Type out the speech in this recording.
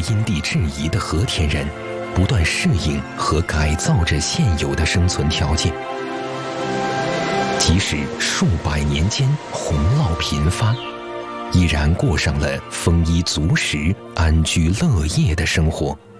因地制宜的和田人，不断适应和改造着现有的生存条件。即使数百年间洪涝频发，依然过上了丰衣足食、安居乐业的生活。